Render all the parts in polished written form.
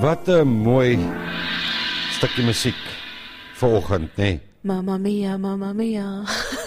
Wat 'n mooi stukkie musiek vanoggend, nê? Nee. Mamma mia, mamma mia.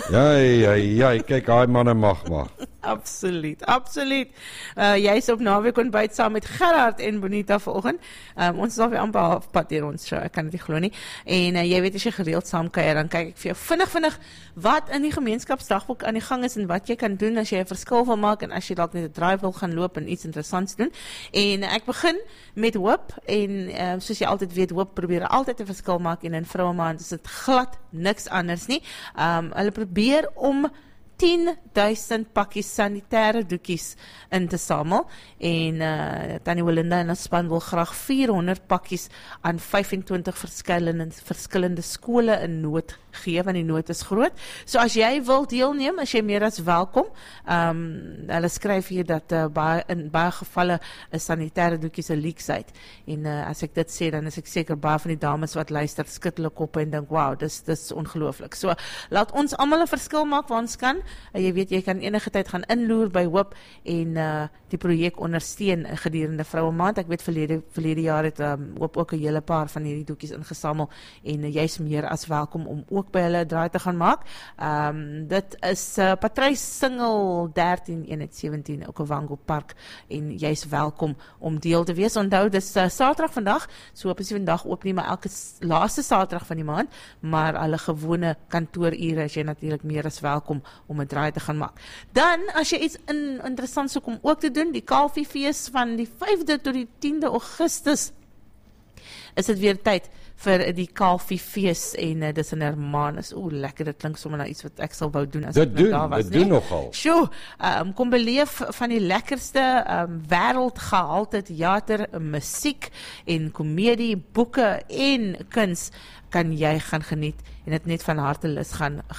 Ja, kyk, hy manne mag maar. Absoluut, absoluut. Jy is op naweek ontbyt saam met Gerard en Bonita vanoggend. Ons is al weer amper halfpad deur ons show, ek kan dit nie glo nie. En jy weet as jy gereeld saam kuier, dan kyk ek vir jou vinnig wat in die gemeenskapsdagboek aan die gang is en wat jy kan doen as jy 'n verskil wil maak en as jy dalk net 'n drive wil gaan loop en iets interessants doen. En ek begin met Hoop en soos jy altyd weet, Hoop probeer altyd 'n verskil maak en in Vroue Maand is dit glad niks anders nie. Hulle probeer om 10,000 pakkies sanitêre doekies in te samel en Tannie Welinda en haar span wil graag 400 pakkies aan 25 verskillende skole in nood gee, want die nood is groot. So as jy wil deelneem, as jy meer as welkom. Hulle skryf hier dat in baie gevalle is sanitêre doekies 'n leaksheid. En as ek dit sê, dan is ek seker baie van die dames wat luister, skud hulle koppe en dink, wow, dis ongelooflik. So laat ons almal 'n verskil maak waar ons kan. Jy weet, jy kan enige tyd gaan inloer by Hoop en die projek ondersteun gedurende Vroue Maand. Ek weet verlede jaar het Hoop ook 'n hele paar van hierdie doekies ingesamel en jy's meer as welkom om ook by hulle draai te gaan maak. Dit is Patrys Singel 13-117 Okavango Park en jy's welkom om deel te wees. Onthou, dis Saterdag vandag, so Hoop is nie vandag oop nie, maar elke laaste Saterdag van die maand, maar hulle gewone kantoorure is jy natuurlik meer as welkom om 'n draai te gaan maak. Dan, as jy iets interessants soek om ook te doen, die Kalfiefees van die 5de tot die 10de Augustus, is dit weer tyd vir die Kalfiefees en dis in Hermanus. Lekker, dit klink sommer na iets wat ek sal wou doen as ek daar was. Dit doen nogal. Sjoe, kom beleef van die lekkerste wêreldgehalte teater, musiek en komedie, boeke en kuns kan jy gaan geniet en dit net van harte lus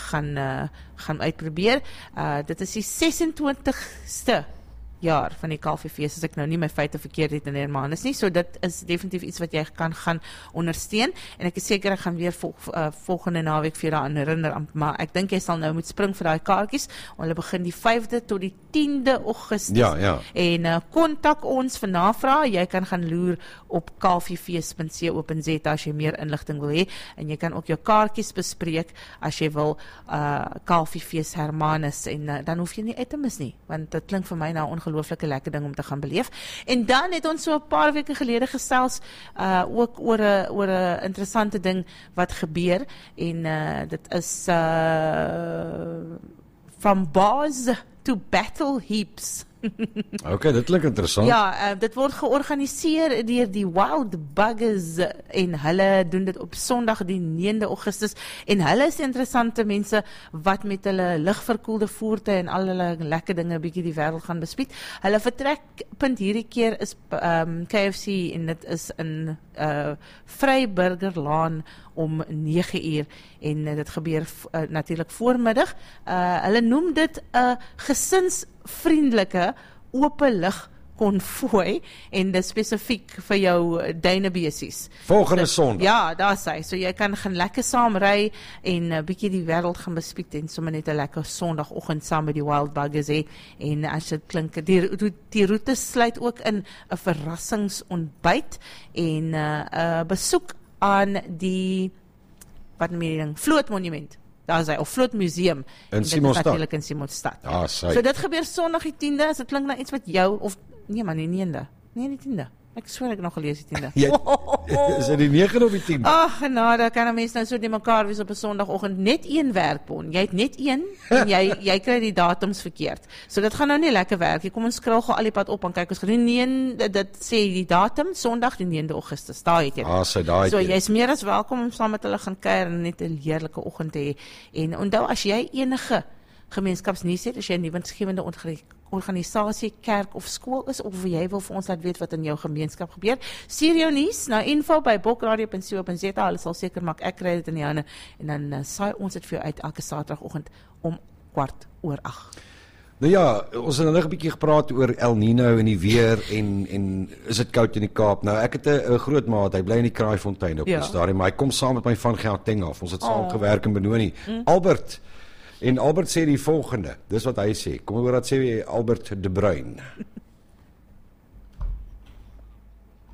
gaan uitprobeer. Dit is die 26ste jaar van die Kalfiefees, as ek nou nie my feite verkeerd het in Hermanus nie, so dit is definitief iets wat jy kan gaan ondersteun, en ek is seker ek gaan weer volgende naweek vir jou daaraan herinner, maar ek dink jy sal nou moet spring vir daai kaartjies, hulle begin die 5de tot die 10de Augustus, en kontak ons vir navraag, jy kan gaan loer op kalfiefees.co.za as jy meer inligting wil hê, en jy kan ook jou kaartjies bespreek, as jy wil Kalfiefees Hermanus, en dan hoef jy nie uit te mis nie, want dit klink vir my nou ongelooflike lekker ding om te gaan beleef. En dan het ons so 'n paar weke gelede gesels ook oor 'n interessante ding wat gebeur, en dit is from bars to battle heaps. Okay, dit klink interessant. Ja, dit word georganiseer deur die Wild Buggers en hulle doen dit op Sondag die 9de Augustus en hulle is interessante mense wat met hulle ligverkoelde voertuie en al hulle lekker dinge bietjie die wêreld gaan bespied. Hulle vertrekpunt hierdie keer is KFC en dit is in Vryburgerlaan om 9 uur en dit gebeur natuurlik voormiddag. Hulle noem dit 'n gesinsvriendelike openlig konvooi en dit spesifiek vir jou duinebesies. Volgende Sondag. Ja, daar's hy. So jy kan gaan lekker saam ry en 'n bietjie die wêreld gaan bespied en sommer net 'n lekker Sondagoggend saam met die Wild Buggers hê. En as dit klink, die roete sluit ook in 'n verrassingsontbyt en 'n besoek aan die Vlootmonument. Daar is hy, of Vlootmuseum. In Simonstad. Natuurlik in Simonstad. Ja, so dit gebeur Sondag die 10de, as dit klink na iets wat jou, of nee man, die 9de. Nee, die 10de. Ek sweer ek nog gelees die 10de. Is dit die 9de of die 10de? Ag, genade, kan 'n mens nou so die mekaar wees op 'n Sondagoggend, net een werkbon. Jy het net een en jy kry die datums verkeerd. So dit gaan nou nie lekker werk nie. Kom ons skrul gou al die pad op en kyk ons gaan nee, dit sê die datum Sondag die 9de Augustus. Daar het jy. So jy's meer as welkom om saam met hulle gaan kuier en net 'n heerlike oggend te hê. En onthou, as jy enige gemeenskapsnuus het, as jy 'n nuwensgewende organisasie, kerk of skool is, of jy wil vir ons laat weet wat in jou gemeenskap gebeur, stuur jou nuus na info@bokradio.co.za. Hulle sal seker maak ek kry dit in die hande en dan saai ons dit vir jou uit elke Saterdagoggend om 7:15. Nou ja, ons het nou 'n bietjie gepraat oor El Nino en die weer en is dit koud in die Kaap. Nou ek het 'n groot maat, hy bly in die Kraaifontein op die stadium, maar hy kom saam met my van Gauteng af. Ons het saam gewerk in Benoni. Albert. En Albert sê die volgende, dis wat hy sê. Kom oor wat sê Albert de Bruin.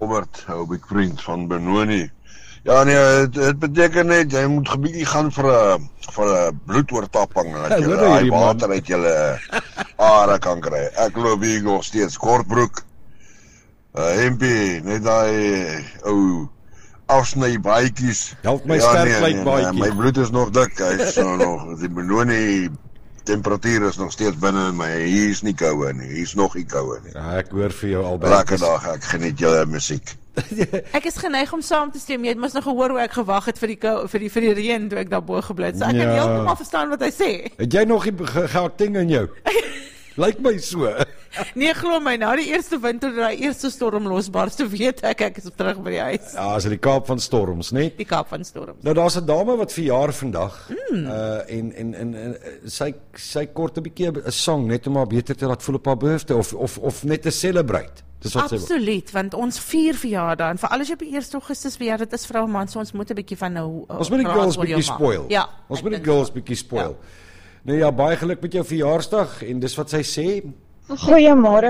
Robert, ou big vriend van Benoni. Ja nee, dit beteken net jy moet gebietjie gaan vir 'n bloedoortapping dat jy daai water uit jou are kan kry. Ek loop hier nog steeds kortbroek. Hempie, net daai ou afsny baadjies. Help my sterk lyk baadjie. My bloed is nog dik. Hy's nog die Benoni temperatuur is nog steeds binne in my. Hier is nie koue nie. Hier is nog nie koue nie. Ja, ek hoor vir jou albei. Lekker dag, ek geniet julle musiek. Ek is geneig om saam te stem. Jy het mos nog gehoor hoe ek gewag het vir die reën toe ek daar bo gebly het. So ek kan heeltemal verstaan wat hy sê. Het jy nog die Gauteng in jou? Lyk my so. Nee, glo my, na die eerste wind toe daai eerste storm losbars, toe weet ek is terug by die huis. Ja, as die Kaap van storms, né? Die Kaap van storms. Nou daar's 'n dame wat verjaar vandag. En sy kort 'n bietjie 'n song net om haar beter te laat voel op haar birthday of net te celebrate. Dis wat absoluut, want ons vier verjaardag en veral as jy op 1 Augustus verjaar, dit is vrou man, so ons moet 'n bietjie van nou ons moet die girls bietjie spoil. Ja, ons moet die girls bietjie spoil. Ja. Nou ja, baie geluk met jou verjaarsdag en dis wat sy sê. Goeiemôre.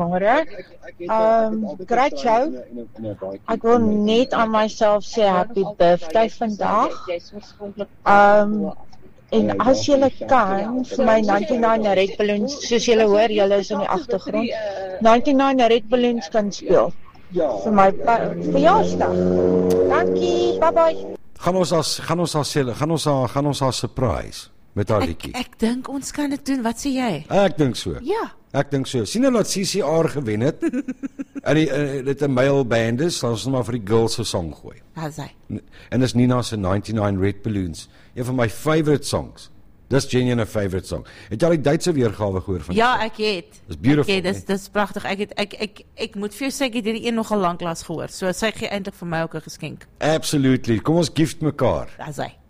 Great show. Ek wil net aan myself sê happy birthday vandag. En as julle kan vir my 99 Red Balloons, soos julle hoor, julle is in die agtergrond, 99 Red Balloons kan speel vir my verjaarsdag. Dankie. Bye bye. Gaan ons haar surprise met haar liedjie. Ek dink ons kan dit doen. Wat sê jy? Ek dink so. Ja. Ek dink so. Sien nou dat CCR gewen het. En dit 'n male band is, dan ons maar vir die girls se song gooi. Dis hy. En dis Nina se 99 Red Balloons. Een van my favorite songs. Dis genuine favorite song. Het jy al die Duitse weergawe gehoor van? Ja, ek het. Dis beautiful. Dis pragtig. Ek moet vir jou sê ek het hierdie een nogal lanklaas gehoor. So sy gee eintlik vir my ook 'n geskenk. Absolutely. Kom ons gift mekaar. Dis hy.